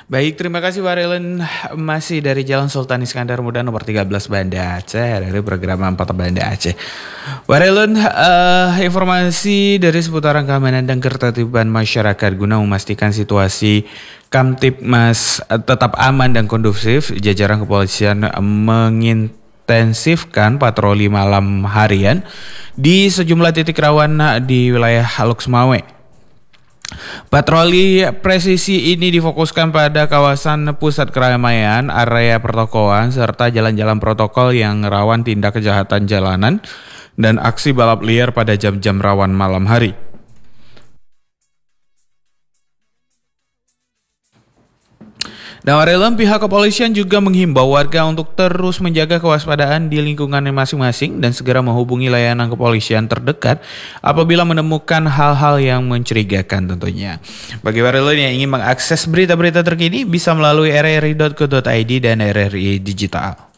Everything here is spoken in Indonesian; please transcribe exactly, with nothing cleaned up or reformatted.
Baik, terima kasih Warelen. Masih dari Jalan Sultan Iskandar Muda nomor tiga belas Banda Aceh, dari program empat Banda Aceh. Warelen, uh, informasi dari seputaran keamanan dan ketertiban masyarakat guna memastikan situasi Kamtibmas tetap aman dan kondusif, jajaran kepolisian mengintensifkan patroli malam harian di sejumlah titik rawan di wilayah Loksmawe. Patroli presisi ini difokuskan pada kawasan pusat keramaian, area pertokoan, serta jalan-jalan protokol yang rawan tindak kejahatan jalanan dan aksi balap liar pada jam-jam rawan malam hari. Dan Warelen, pihak kepolisian juga menghimbau warga untuk terus menjaga kewaspadaan di lingkungannya masing-masing dan segera menghubungi layanan kepolisian terdekat apabila menemukan hal-hal yang mencurigakan tentunya. Bagi Warelen yang ingin mengakses berita-berita terkini bisa melalui r r i dot co dot i d dan R R I Digital.